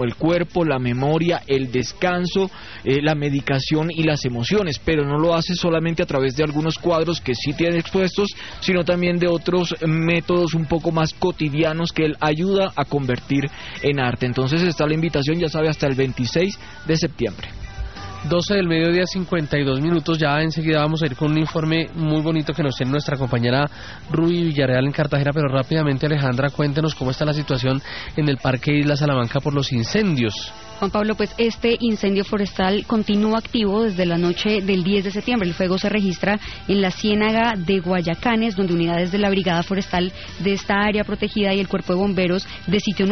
el cuerpo, la memoria, el descanso, la medicación y las emociones, pero no lo hace solamente a través de algunos cuadros que sí tiene expuestos, sino también de otros métodos un poco más cotidianos que él ayuda a convertir en arte. Entonces está la invitación, ya sabe, hasta el 26 de septiembre. 12 del mediodía, 52 minutos. Ya enseguida vamos a ir con un informe muy bonito que nos tiene nuestra compañera Ruby Villarreal en Cartagena, pero rápidamente, Alejandra, cuéntenos cómo está la situación en el Parque Isla Salamanca por los incendios. Juan Pablo, pues este incendio forestal continúa activo desde la noche del 10 de septiembre. El fuego se registra en la ciénaga de Guayacanes, donde unidades de la Brigada Forestal de esta área protegida y el Cuerpo de Bomberos de Sitio